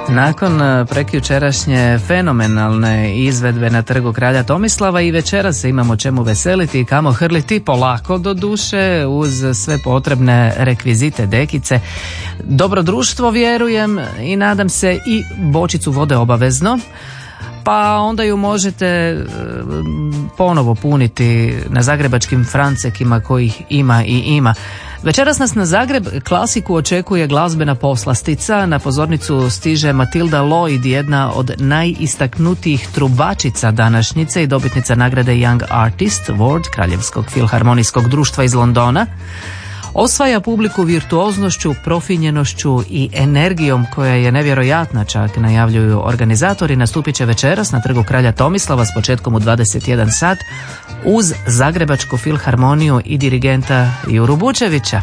Nakon prekjučerašnje fenomenalne izvedbe na Trgu kralja Tomislava i večeras se imamo čemu veseliti i kamo hrliti, polako do duše, uz sve potrebne rekvizite, dekice, dobro društvo vjerujem i nadam se i bočicu vode obavezno, pa onda ju možete ponovo puniti na zagrebačkim francekima kojih ima i ima. Večeras nas na Zagreb klasiku očekuje glazbena poslastica. Na pozornicu stiže Matilda Lloyd, jedna od najistaknutijih trubačica današnjice i dobitnica nagrade Young Artist Award Kraljevskog filharmonijskog društva iz Londona. Osvaja publiku virtuoznošću, profinjenošću i energijom koja je nevjerojatna, čak najavljuju organizatori. Nastupit će večeras na Trgu kralja Tomislava s početkom u 21 sat uz Zagrebačku filharmoniju i dirigenta Juru Bučevića.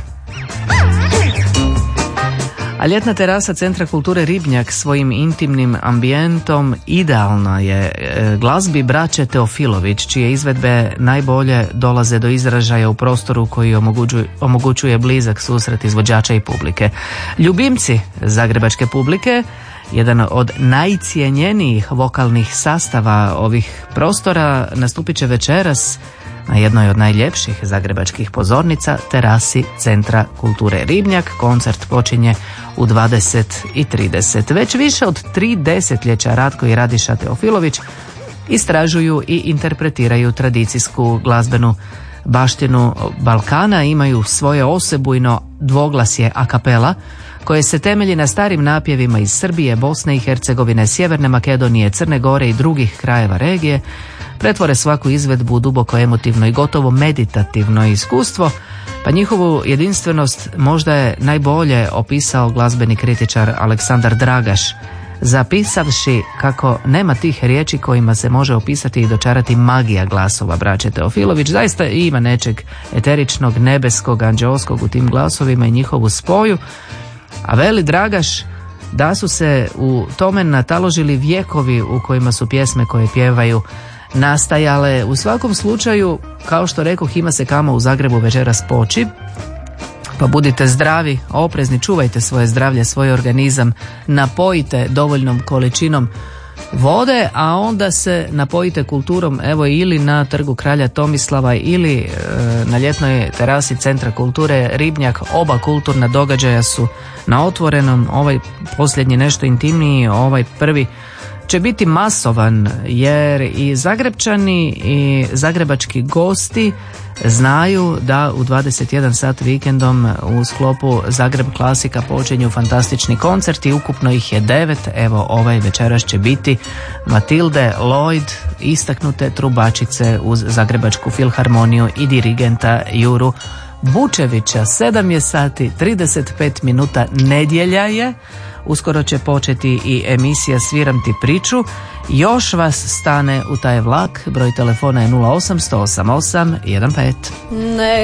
A ljetna terasa Centra kulture Ribnjak svojim intimnim ambijentom idealna je glazbi braće Teofilović, čije izvedbe najbolje dolaze do izražaja u prostoru koji omogućuje blizak susret izvođača i publike. Ljubimci zagrebačke publike, jedan od najcijenjenijih vokalnih sastava ovih prostora, nastupit će večeras na jednoj od najljepših zagrebačkih pozornica, terasi Centra kulture Ribnjak. Koncert počinje u 20:30. Već više od 3 desetljeća Ratko i Radiša Teofilović istražuju i interpretiraju tradicijsku glazbenu baštinu Balkana, imaju svoje osebujno dvoglasje a kapela koje se temelji na starim napjevima iz Srbije, Bosne i Hercegovine, Sjeverne Makedonije, Crne Gore i drugih krajeva regije, pretvore svaku izvedbu u duboko emotivno i gotovo meditativno iskustvo, pa njihovu jedinstvenost možda je najbolje opisao glazbeni kritičar Aleksandar Dragaš, zapisavši kako nema tih riječi kojima se može opisati i dočarati magija glasova braće Teofilović. Zaista ima nečeg eteričnog, nebeskog, anđeoskog u tim glasovima i njihovu spoju, a veli Dragaš da su se u tome nataložili vjekovi u kojima su pjesme koje pjevaju nastajale. U svakom slučaju, kao što rekoh, ima se kamo u Zagrebu večeras poći, pa budite zdravi, oprezni, čuvajte svoje zdravlje, svoj organizam, napojite dovoljnom količinom vode, a onda se napojite kulturom, evo ili na Trgu kralja Tomislava ili na ljetnoj terasi Centra kulture Ribnjak. Oba kulturna događaja su na otvorenom, ovaj posljednji nešto intimniji, ovaj prvi će biti masovan, jer i Zagrebčani i zagrebački gosti znaju da u 21 sat vikendom u sklopu Zagreb klasika počinju fantastični koncerti, ukupno ih je 9, evo ovaj večeras će biti Matilde Lloyd, istaknute trubačice uz Zagrebačku filharmoniju i dirigenta Juru Bučevića. 7 je sati, 35 minuta, nedjelja je. Uskoro će početi i emisija Sviram ti priču. Još vas stane u taj vlak. Broj telefona je 08 188 15.